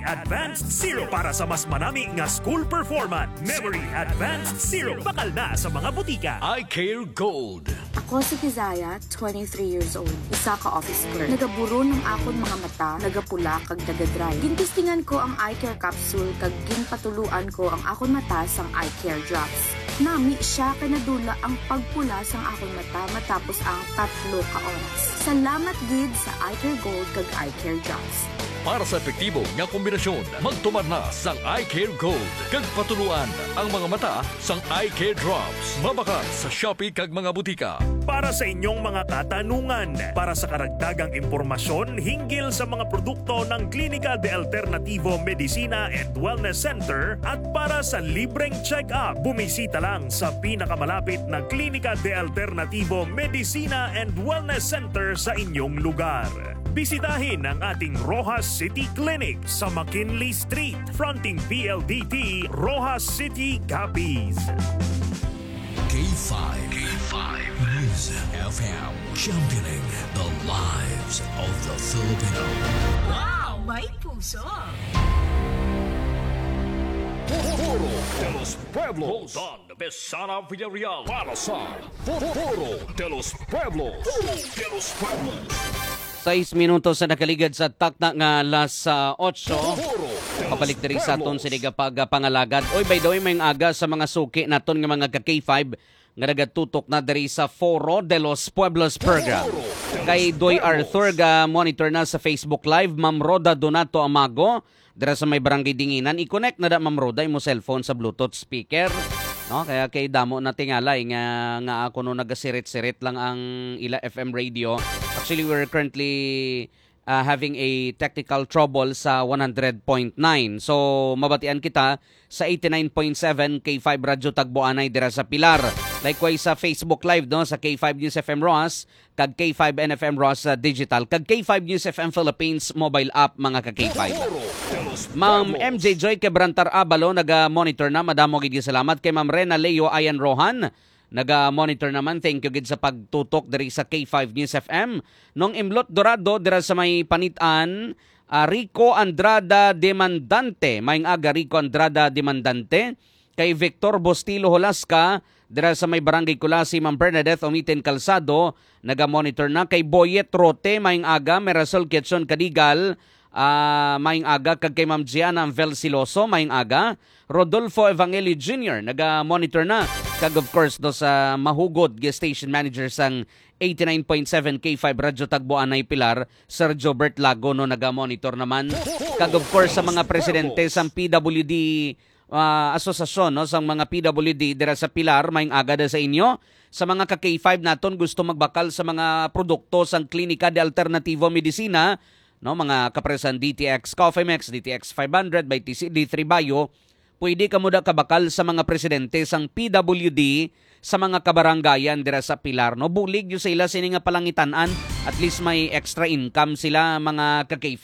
Memory Advanced Zero para sa mas manami nga school performance. Memory Advanced Zero bakal na sa mga butika. Eye Care Gold. Ako si Kizaya, 23 years old. Isa ka office clerk. Nagaburo ng akon mga mata, nagapula kag nagadry. Gintistingan ko ang eye care capsule kag ginpatuluan ko ang akon mata sang eye care drops. Nami siya kanadula ang pagpula sang akon mata matapos ang 3 ka oras. Salamat gid sa Eye Care Gold kag Eye Care Drops. Para sa epektibo nga kombinasyon, magtumar na sang Eye Care Gold. Kag patuluan ang mga mata sang Eye Care Drops. Mabakat sa Shopee kag mga butika. Para sa inyong mga katanungan, para sa karagdagang impormasyon hinggil sa mga produkto ng Clínica de Alternativo Medicina and Wellness Center at para sa libreng check-up, bumisita lang sa pinakamalapit na Clínica de Alternativo Medicina and Wellness Center sa inyong lugar. Bisitahin ang ating Rojas City Clinic sa McKinley Street, fronting PLDT, Rojas City, Capiz. K5 News FM, championing the lives of the Filipino. Wow, may puso! Foro de los Pueblos. Roldan Besana Villarreal para sa Foro de los Pueblos. Foro de los Pueblos. 6 minutos sa nakaligad sa takna nga alas 8. Pabalik diri sa aton siniga pangalagad. Oy, by the way, may aga sa mga suki naton nga mga ka-K5 nga nagatutok na diri sa Foro de los Pueblos program. Kay Doy Arthur ga monitor na sa Facebook Live, Ma'am Roda Donato Amago, dira sa may barangay Dinginan. I-connect na da Ma'am Roda mo cellphone sa Bluetooth speaker. No, kaya kay damo na tingalay nga ako no nagasirit-sirit lang ang ila FM radio. Actually, we're currently having a technical trouble sa 100.9. So, mabatian kita sa 89.7 K5 Radyo Tagboanay dira sa Pilar. Likewise sa Facebook Live no sa K5 News FM Ross, kag K5 NFM Ross Digital, kag K5 News FM Philippines mobile app mga ka K5. Ma'am MJ Joy Quebrantar Abalo naga-monitor na, madamo gid salamat. Kay Ma'am Rena Leo Ayan Rohan naga-monitor naman, thank you gid sa pagtutok diri sa K5 News FM. Nung Imlot Dorado dira sa may panitan, Rico Andrada Demandante, maing aga Rico Andrada Demandante. Kay Victor Bostilo Holasca dira sa may Barangay Kulasi, Ma'am Bernadette Omiten Calzado naga-monitor na. Kay Boyet Rote maing aga, Mirasol Quezon Cadigal maing aga, kag kay Ma'am Gianna Amvel Siloso maing aga. Rodolfo Evangelio Jr. naga-monitor na. Kag of course do sa mahugod station manager sang 89.7 K5 Radyo Tagboanay Pilar, Sir Jobert Lago no naga-monitor naman. Kag of course sa mga presidente sang PWD asosasyon no sang mga PWD dira sa Pilar maing aga da sa inyo. Sa mga ka K5 naton gusto magbakal sa mga produkto sang Clínica de Alternativo Medicina, no, mga kapresan DTX Coffee Mix, DTX 500 by TCD3 Bio, pwede ka muda kabakal sa mga presidente sang PWD sa mga kabarangayan dira sa Pilar. No, bulig yung sa ila sini nga palangitan-an, at least may extra income sila mga ka K5.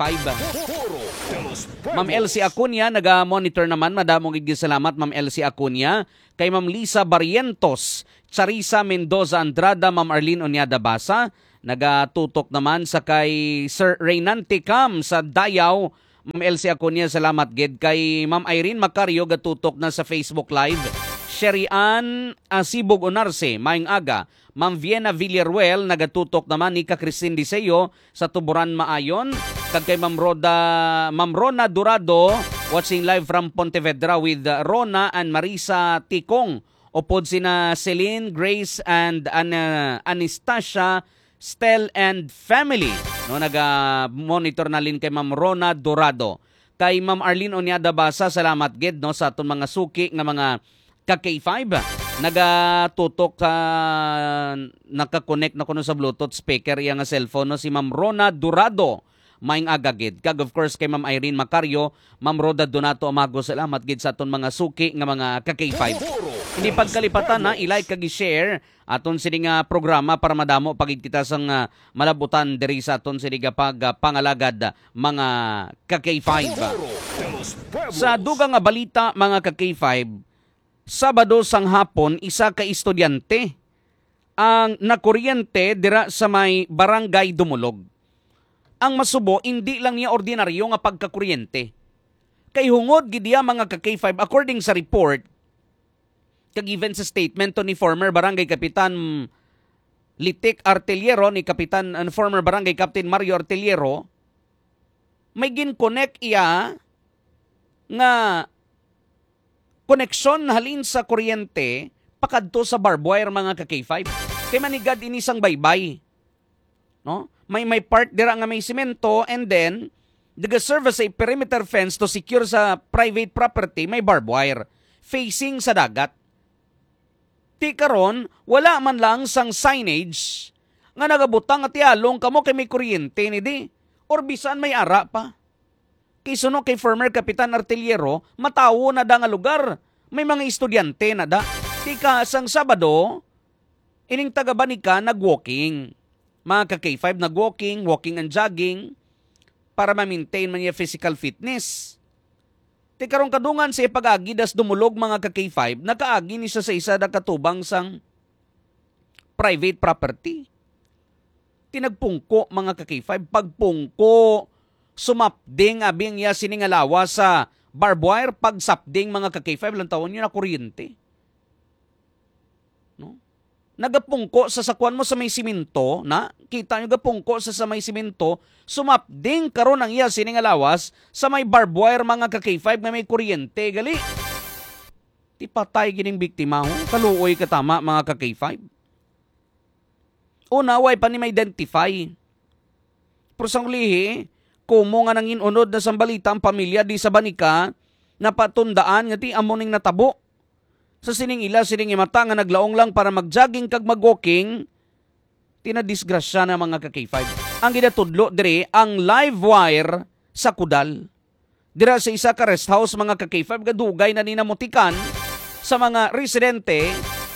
Ma'am Elsie Acuña naga-monitor naman, madamo gid salamat Ma'am Elsie Acuña. Kay Ma'am Lisa Barrientos, Charissa Mendoza Andrada, Ma'am Arlene Onyada Basa, nagatutok naman sa kay Sir Reynante Cam sa Dayaw. Ma'am Elsie Acuña, salamat gid. Kay Ma'am Irene Macario gatutok na sa Facebook Live. Sherian Asibog Onarse, maing aga. Ma'am Viena Villaruel nagatutok naman ni ka Christine Diseo sa Tuburan Maayon. Kag kay Ma'am Rona Durado, watching live from Pontevedra with Rona and Marisa Tikong. Upod sina Celine, Grace and Anastasia Stel and family. No, naga-monitor na lin kay Ma'am Rona Dorado. Kay Ma'am Arlene Onyada Basa, salamat gid no sa aton mga suki nga mga ka-K5. Nagatutok sa naka-connect na kuno sa Bluetooth speaker iya nga cellphone no si Ma'am Rona Dorado. Maing agagid. Kag of course kay Ma'am Irene Macario, Ma'am Roda Donato Amago, salamat gid sa aton mga suki nga mga ka-K5. Hindi pagkalipatan na i-like kag i-share aton sini nga programa para madamo pagid kita sang malabutan diri sa aton sini nga pangalagad mga ka-K5. Sa dugang nga balita mga ka-K5, Sabado sang hapon isa ka estudyante ang nakuryente dira sa may Barangay Dumulog. Ang masubo, hindi lang niya ordinaryo nga pagkakuryente. Kay hungod gid diya mga ka K5 according sa report kag even sa statement to ni former Barangay Kapitan Litik Artillero ni Kapitan former Barangay Captain Mario Artillero, may gin-connect iya nga koneksyon halin sa kuryente pakadto sa barbed wire mga ka K5. Kay manigad inisang baybay. No? May part dira nga may semento and then nag-serve as a perimeter fence to secure sa private property, may barbed wire facing sa dagat. Ti karon wala man lang sang signage nga nagabutang at ialong kamo kay may kuryente ni di or bisan may ara pa. Kay suno kay former Kapitan Artillero, matawo na da nga lugar. May mga estudyante na da. Ti ka sang Sabado, ining taga-Banika nag-walking. Mga ka K5 nag-walking, walking and jogging para ma-maintain man niya physical fitness. Ti karong kadungan sa pag-agi das dumulog mga ka K5, nakaagi ni siya sa isa da katubang sang private property. Tinagpungko mga ka K5, pagpungko, sumapding abing ya siningalawa sa barbed wire, pagsapding mga ka K5, lang tawon yun na kuryente. No? Nagapungko sa sakwan mo sa may simento, na kita nyo gapungko sa may simento, sumapding karon ang iya siningalawas sa may barbed wire mga ka K5 na may kuryente, gali. Ti patay gining biktima ho, kaluoy katama mga ka K5. Una, way pa ni may identify. Pero sang lihi, kumo nga nang inunod na sambalita ang pamilya di sa Banika, napatundaan nga ti amuning natabo. Sa sining ila, sining imata nga naglaong lang para mag-jogging kag mag-walking, tinadisgrasya na mga ka K5. Ang ginatudlo dire ang live wire sa Kudal. Dira sa isa ka rest house mga ka K5, gadugay na ninamutikan sa mga residente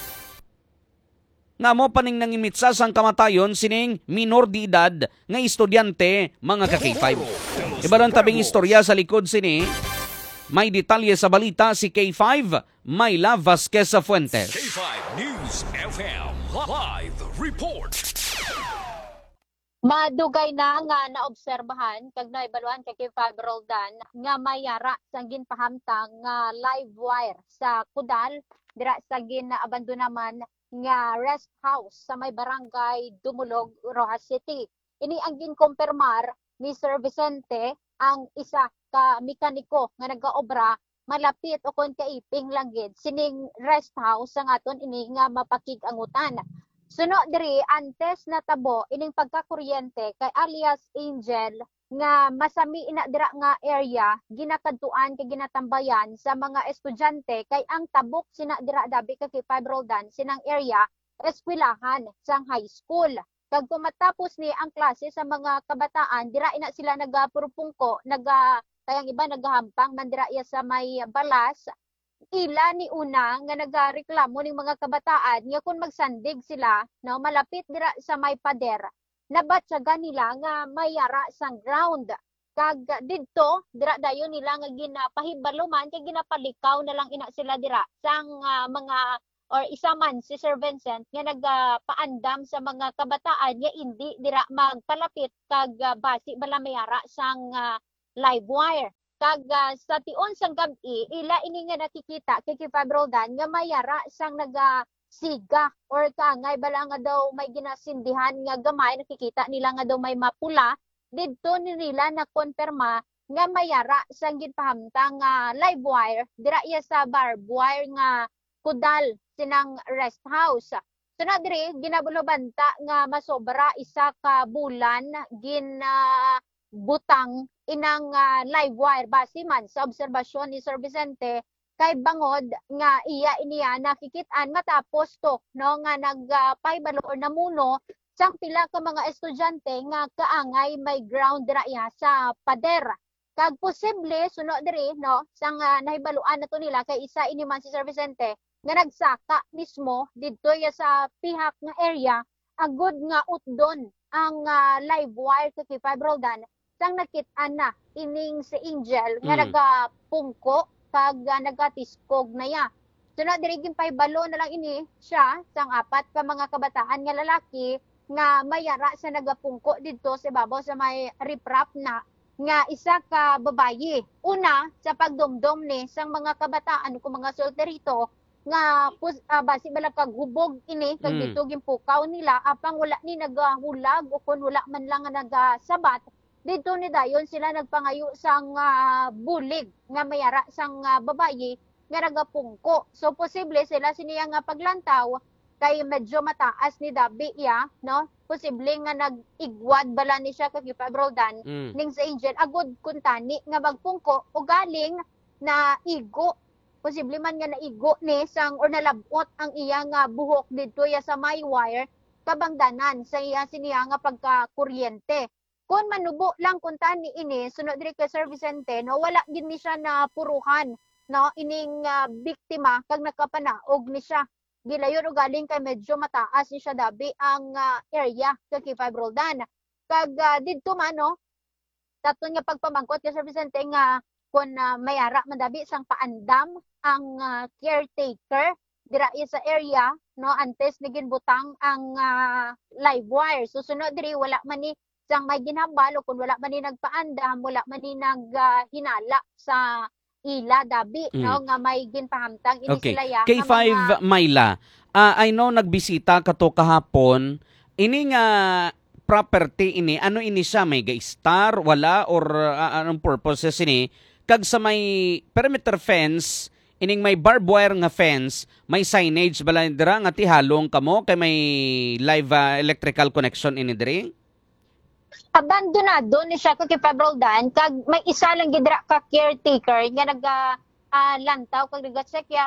nga mo paning nangimitsa sang kamatayon sining minor de edad nga estudyante mga ka K5. Iba lang tabing istorya sa likod sini. May detalye sa balita si K5, Myla Vasquez Fuentes. K5 News FM Live Report. Madugay na nga naobserbahan kag naibaluan kay K5 Roldan nga mayara sang ginpahamtang nga live wire sa Kudal dira sa ginabandonaman nga rest house sa may barangay Dumulog, Rojas City. Ini ang ginkumpirmar ni Sir Vicente, ang isa ka mekaniko nga nagaobra malapit o kon kaiping langgit sining rest house sa aton ini nga mapakig-angutan. Suno diri antes na tabo ining pagkakuryente kay alias Angel nga masami ina dira nga area ginakadtuan kay ginatambayan sa mga estudyante kay ang tabok sina dira dabi kay Roldan sinang area eskwelahan sang high school. Kag matapos ni ang klase sa mga kabataan, dira ina sila nagapurpungko, kayang iba nagahampang man dira iya sa may balas. Ila ni una nga nagareklamo ning mga kabataan nga kung magsandig sila, no, malapit dira sa may pader, nabatyagan nila nga mayara sang ground. Kag didto dira dayon nila nga ginapahibalo man kay ginapalikaw na lang ina sila dira sang mga or isa man si Sir Vincent nga nagpaandam sa mga kabataan nga hindi dira magpalapit kag basi bala mayara sang live wire. Kag sa tion sang gabi ila ini nga nakikita kay Roldan nga mayara sang siga or kangay bala nga daw may ginasindihan nga gamay, nakikita nila nga daw may mapula. Didto nila na konfirma nga mayara sang ginpahamtang live wire dira iya sa barbed wire nga Kudal sinang rest house. So na diri ginabulobanta nga masobra isa ka bulan butang inang live wire base man sa obserbasyon ni Sir Vicente kay bangod nga iniya nakikit-an matapos to no nga nagpaibalo or namuno sang pila ka mga estudyante nga kaangay may ground dira iya sa pader. Kag posible suno diri no sang nahibaluan nato nila kay isa ini man si Sir Vicente nga nagsaka mismo didto ya sa pihak nga area agud nga utdon ang live wire kay Roldan sang nakit-an na ining si Angel nga nagapungko kag nagatiskog na ya. So na diri gimpaibalo na lang ini siya sang apat ka mga kabataan nga lalaki nga mayara sa nagapungko didto sa ibabaw sa may riprap na nga isa ka babayi. Una, sa pagdomdom ni sang mga kabataan kung mga solterito nga basi bala kag hubog ini kag dito gimpukaw nila apang wala ni nagahulag o kun wala man lang nga nagasabat dito ni dayon sila nagpangayo sang bulig nga mayara sang babayi nga nagapungko. So posible sila siniya nga paglantaw kay medyo mataas ni Dabi ya, no? Posible nga nag-igwad bala ni siya kag Roldan ning sa Angel agud kuntani nga magpungko o galing na igo. Posible man nga naigo ni sang or nalabot ang iya nga buhok dito ya sa may wire kabangdanan sa iya siniya nga pagka-kuryente. Kung manubo lang kuntani ini sunod diri kay Sir Vicente no wala gid ni siya na puruhan no ining biktima kag nakapanaog ni siya. Gilayon o galing kay medyo mataas ni siya Dabi ang area kay K5 Roldan. Kag didto man no taton nga pagpamangkot kay Sir Vicente nga kun mayara man Dabi sang paandam ang caretaker dira sa area no antes ni ginbutang ang live wire. Susunod diri wala man ni sang may ginhambal o kun wala man ni nagpaandam, wala man ni naghinala sa ila Dabi no nga may ginpahamtang ini sila ya K5 Myla, I know nagbisita ka to kahapon ini nga property ini ano ini siya may ga-star wala or anong purposes ini kag sa may perimeter fence ining may barbed wire nga fence may signage bala dira nga tihalong kamo kay may live electrical connection ini diri. Abandonado ni siya kay Roldan kag may isa lang gidra ka caretaker nga lantaw kag nagasekya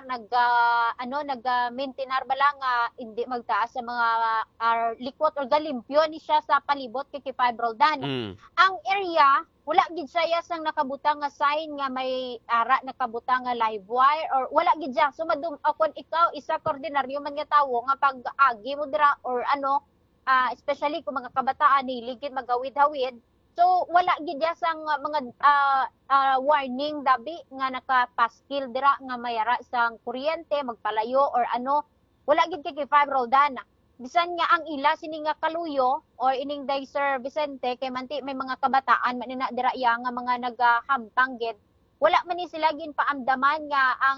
nag-maintainar bala nga hindi magtaas sa mga likwat or galimpyo ni siya sa palibot kay Roldan. Ang area wala gid siya sang nakabutang nga sign nga may ara nakabutang nga live wire or wala gid siya. So kon ikaw isa ka ordinaryo man nga tawo nga pag-agi mo dira or especially kung mga kabataan niligid magawid-hawid. So wala gid sang mga warning Dabi nga nakapaskil dira nga mayara sang kuryente magpalayo or wala gid kay Roldan. Bisan nga ang ila sini nga kaluyo or ining day Sir Vicente kay manti may mga kabataan man na dira ya nga mga nagahamtang gid. Wala man ni sila ginpaamdaman nga ang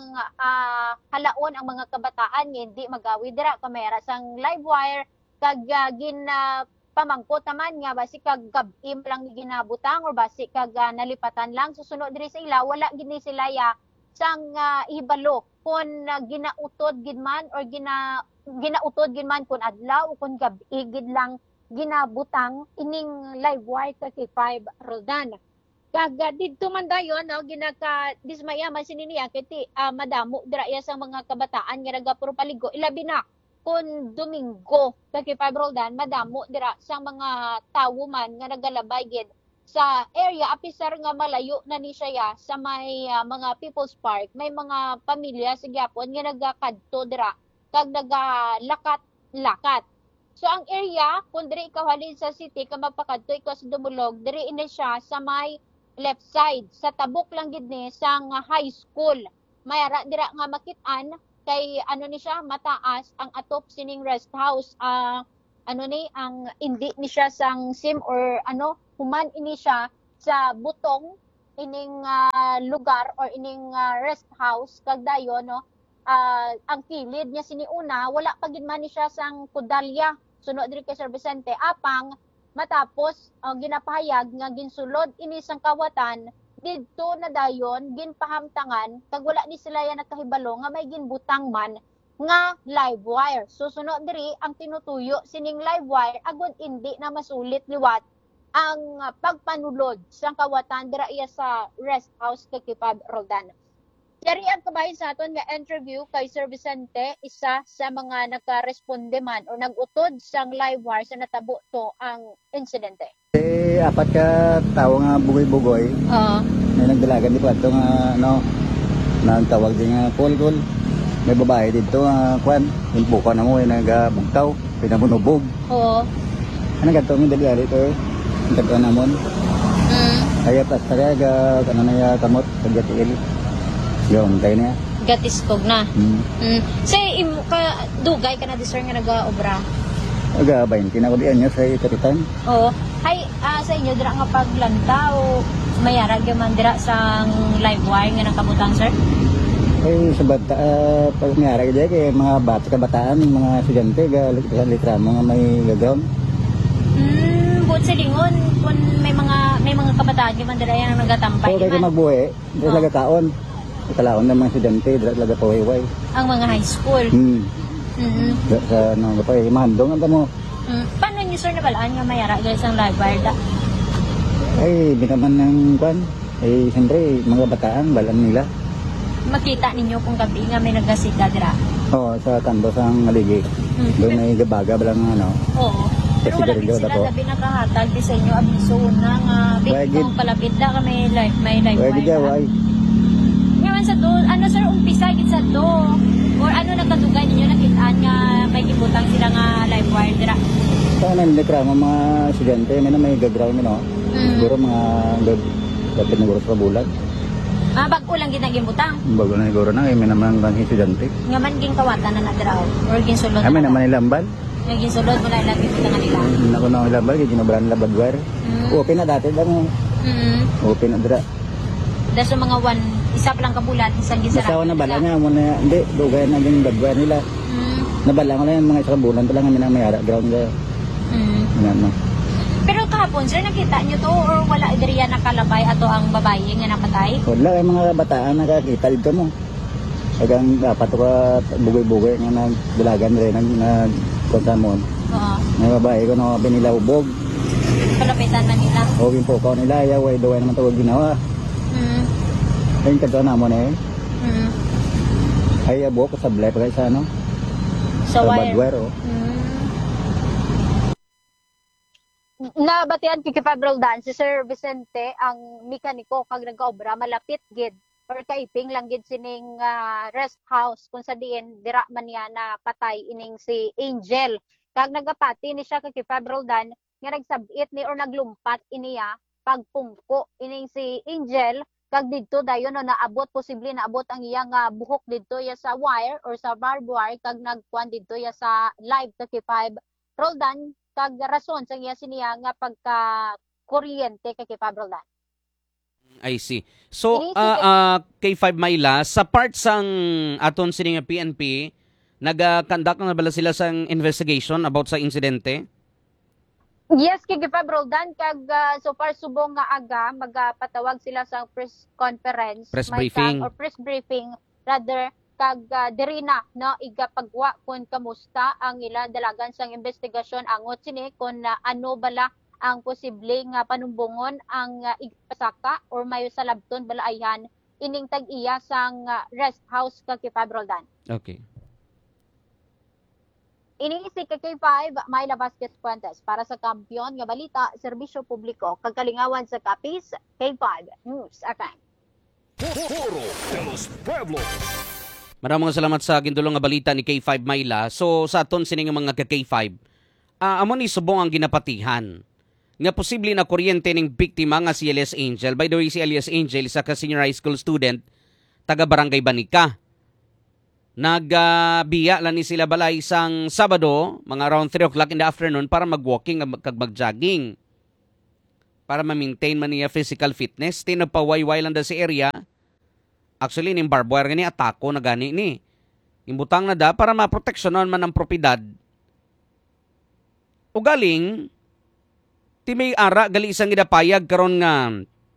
halaon ang mga kabataan nga hindi magawid dira kay mayara sang live wire kag pamangkot naman nga basi kag gab-im lang ginabutang or basi kag nalipatan lang susunod diri sa ila wala gid ni sila ya sang ibalo kun ginautod gid man or ginautod gid man kun adlaw o kun gabi gid lang ginabutang ining live wire kay 5 Roldan. Kag didto man dayon no ginaka dismaya man sininiya kay madamo dira ya sang mga kabataan nga nagapuro paligo ilabi na kun Domingo kay 5 Roldan madamo dira sang mga tawo man nga nagalabay gid sa area apisar nga malayo na ni siya sa may mga People's Park may mga pamilya sa gyapon nga nagakadto dira kag nagalakat-lakat. So ang area kun diri ikaw halin sa city ka mapakadto ikaw sa Dumulog diri ini siya sa may left side sa tabok lang gid ni sang high school. Mayara dira nga makit-an kay ni siya mataas ang atop sining rest house ang indi ni siya sang sim or human ini siya sa butong ining lugar or ining rest house kag dayon no ang kilid niya siniuna wala pa gid man ni siya sang Kudalya sunod diri kay Sir Vicente apang matapos ginapahayag nga ginsulod ini sang kawatan didto na dayon ginpahamtangan kag wala ni sila ya nakahibalo nga may ginbutang man nga live wire. Susunod diri ang tinutuyo sining live wire agud indi na masulit liwat ang pagpanulod sa kawatan dira iya sa rest house kay 5 Roldan. Diri ang kabahin sa aton nga interview kay Sir Vicente isa sa mga nakaresponde man o nagutod sang live wire sa natabo to ang insidente. Apat ka tao nga bugoy-bugoy. May nagdalagan dito ato nga nagtawag din nga kol. May babae dito nga kwan, impukan na mo nagabugtaw, pinamunubog. Oo. Ano ganto mo dali to? Ganto na mo. Kaya pastara ga na ya kamot kagatiil. Yung kay niya. Gatiskog na. Say imo ka dugay ka na di sir nga nagaobra. Aga 20 na ko diyan niya sa kapitan. Oo. Hay, sa inyo dira nga paglantaw, mayara gyud dira sa live wire nga nakabutang, sir? Ay, sa bata, pag nangyari ka kay mga bata, kabataan, mga estudyante, litra mo nga may gagawin. Buot sa lingon, kung may mga kabataan gyud dira yang nagatambay. So, kaya magbuhi, dito talaga kaon. Kalaon ng mga estudyante, dito talaga pawayway. Ang mga high school. Sa ano pa, mahandong ang mo. Paano niyo, sir, nabalaan nga mayara gyud sa live wire da? Ay, binaman ng kwan. Ay, siyempre, mga bataan, balan nila. Makita ninyo kung gabi nga may nagasika dira. Oo, sa kanto sa Maligi. Doon ay gabaga balang ano. Oo. Pero wala din sila gabi nakahatag di sa inyo abiso na nga bigong palapit da ka may live wire. Why? Ngayon sa do, ano sir, umpisa gid sa do. Or ano nakatugay ninyo nakitaan nga may gibutang sila nga live wire dira. Sa namin reklamo mga estudyante, may gaground no. Siguro mga dapat na guro sa bulan. Bago lang gid naging butang. Bago na siguro na, may naman ang estudyante. Nga man ging kawatan na dira or ging sulod. May naman ilambal. Nga ging sulod wala lagi butang nila. Nako na ilambal, ginobran nila badware. Open na dati lang. Open na dira. Dahil sa mga isa pa lang kabulan, isang gisara. Masawa na bala nga mo na, hindi, dugay na yung badware nila. Nabala ko lang yung mga isang bulan pa lang kami na mayara ground ka. Ano. Pero kahapon, sir, nakita nyo to or wala diriya nakalabay ato ang babae nga napatay? Wala, yung mga bataan nakakita dito mo. Hanggang dapat ka bugoy-bugoy nga nagdalagan rin nagkonsamon. Oo. May babae ko na binilahubog. Palapitan na nila. O yung po ko nila, yaway duway naman tawag ginawa. Ayun kanto na mo na eh. Ay abo ko sa blay pa sa ano? Sa wire. Badware o. Nabatian kay Fabril Dan si Sir Vicente ang mekaniko kag nagaobra malapit gid or kaiping lang gid sining rest house kung sa diin dira man niya na patay ining si Angel kag nagapati ni siya kay Fabril Dan nga nagsabit ni or naglumpat iniya pagpungko ining si Angel kag didto dayon no naabot posible naabot ang iyang buhok didto ya sa wire or sa barbed wire kag nagkuan didto ya sa live 35 Roldan kag rason sa iya siniya nga pagka kuryente kay Roldan. I see. So, K5 Mayla, sa part sang aton sining PNP, nag-conduct na bala sila sa investigation about sa insidente? Yes, kay Roldan kag so far subong nga aga magpatawag sila sa press conference, press briefing or press briefing rather kag diri na no igapagwa kun kamusta ang ila dalagan sang investigasyon angot sini kun ano bala ang posible nga panumbongon ang igpasaka or mayo sa labton bala ayan ining tag-iya sang rest house kag Roldan. Okay. Ini si K5 Mayla Vasquez Puentes para sa Kampiyon nga Balita, Serbisyo Publiko, kag kalingawan sa Kapis, K5 News Akan. Maraming salamat sa gindulong nga balita ni K5 Mayla. So sa aton sining mga K5, amo ni subong ang ginapatihan nga posible na kuryente ning biktima nga si Elias Angel. By the way, si Elias Angel isa ka senior high school student taga Barangay Banica. Nagbiya lang ni sila balay isang Sabado, mga around 3 o'clock in the afternoon para mag-walking kag mag-jogging. Para ma-maintain man niya physical fitness. Tinagpawayway lang da sa area. Actually, ning barbed wire gani atako na gani ni. Imbutang na da para maproteksyonan man ang propiedad. O galing, ti may ara gali isang gidapayag karon nga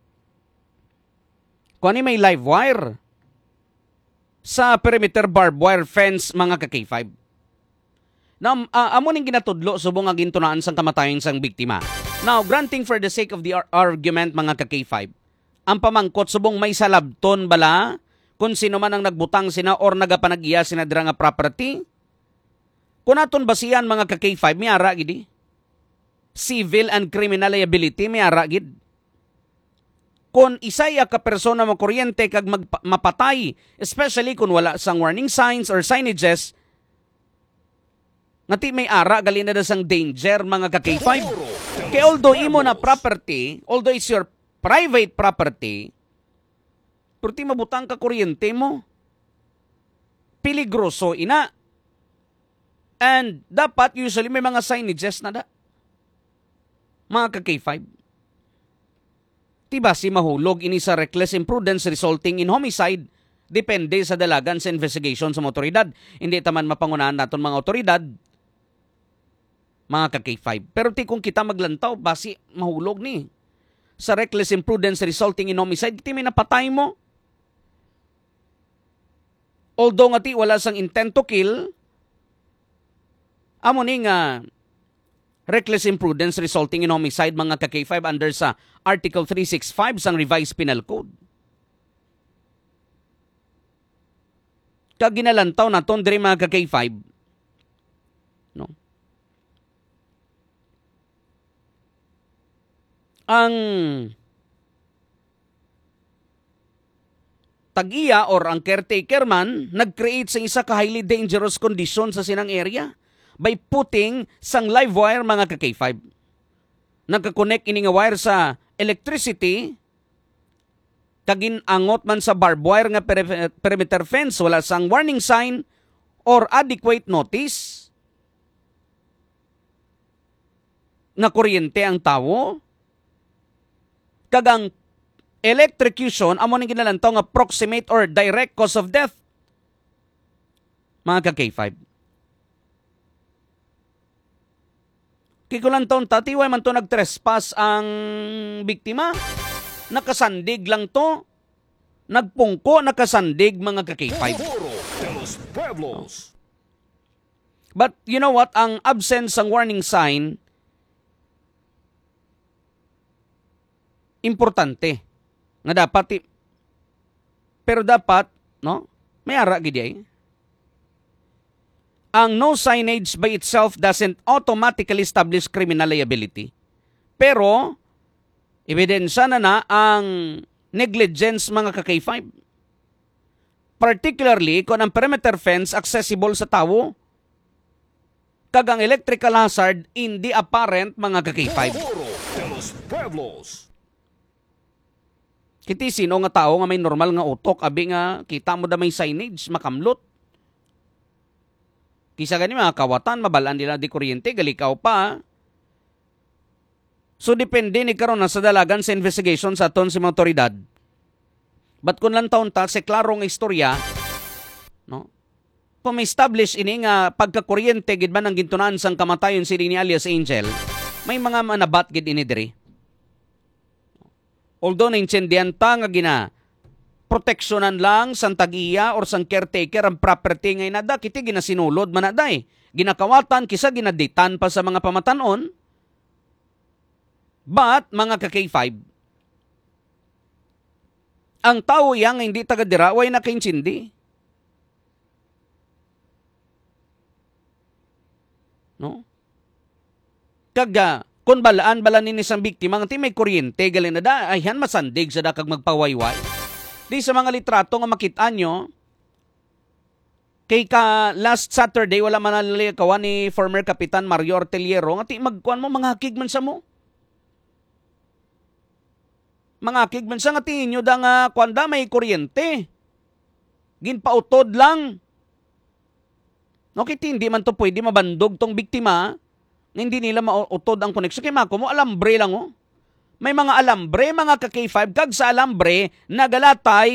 kung may live wire sa perimeter barbed wire fence mga ka-K5. Now, amo ning ginatudlo subong nga gintunaan sang kamatayon sang biktima. Now, granting for the sake of the argument mga ka-K5, ang pamangkot subong may salabton bala kung sino man ang nagbutang sina or nagapanag-iya sina dira nga property. Kung aton basihan mga ka-K5, may ara gidi. Civil and criminal liability may ara gid. Kung isaya ka persona mo kuryente kag mapatay, especially kung wala sang warning signs or signages, ngati may ara gali na sang danger mga ka-K5. Kaya although imo na property, although it's your private property, pero ti mabutang ka kuryente mo, peligroso ina. And dapat usually may mga signages na da. Mga ka-K5. Tiba si mahulog ini sa reckless imprudence resulting in homicide depende sa dalagan sa investigation sa mga otoridad. Hindi taman mapangunahan naton mga otoridad, mga ka-K5. Pero ti kung kita maglantaw, basi mahulog ni. Sa reckless imprudence resulting in homicide, kiti may napatay mo. Although nga ti wala sang intent to kill, amo ni nga reckless imprudence resulting in homicide mga ka-K5 under sa Article 365 sang Revised Penal Code. Kag ginalantaw naton diri mga ka-K5, no? Ang tag-iya or ang caretaker man nag-create sa isa ka highly dangerous condition sa sinang area by putting sang live wire mga ka-K5. Nagka-connect ini nga wire sa electricity, kagin angot man sa barbed wire nga perimeter fence, wala sang warning sign or adequate notice na kuryente ang tawo. Kagang electrocution, amo ning ginalantaw nga proximate or direct cause of death. Mga ka-K5. Kikulang taon tatiway man to nag-trespass ang biktima. Nakasandig lang to. Nagpungko, nakasandig mga ka-K5. But you know what? Ang absence ng warning sign, importante. Nga dapat, pero dapat, no? May ara gidi ay. Ang no signage by itself doesn't automatically establish criminal liability. Pero, ebidensya na ang negligence mga ka-K5. Particularly kung ang perimeter fence accessible sa tawo, kag ang electrical hazard hindi apparent mga ka-K5. Kiti sino nga tao nga may normal nga utok, abi nga kita mo da may signage, makamlot. Kisa gani mga kawatan, mabalaan nila di kuryente, galikaw pa. So depende ni karon sa dalagan sa investigation sa aton sa mga otoridad. But kung lang taon ta, sa klarong istorya, no? Pum-establish ini nga pagkakuryente, gid man ang gintunan sang kamatayon si ni alias Angel, may mga manabat gid ini diri. Although na-incendian ta nga gina, proteksyonan lang sang tag-iya or sang caretaker ang property ngay nada, kiti ginasinulod manaday. Ginakawatan, kisa ginaditan pa sa mga pamatanon. But, mga ka-K5, ang tao yang hindi taga-dira, way naka-incindi. No? Kaga, kung balaan ni isang biktima, nga may kuryente, galing na da, ayhan masandig sa da kag magpawayway. Di sa mga litrato nga makitaan nyo, kay ka last Saturday, wala man nalikawan ni former Kapitan Mario Orteliero, nga ti magkuhan mo, mga hakig man sa mo. Mga hakig man sa nga tingin nyo da nga kuanda may kuryente. Ginpautod lang. Okay, hindi man to pwede mabandog tong biktima, hindi nila mautod ang koneksyon. Kaya mako mo, alambre lang oh. May mga alambre, mga ka-K5, kag sa alambre, nagalatay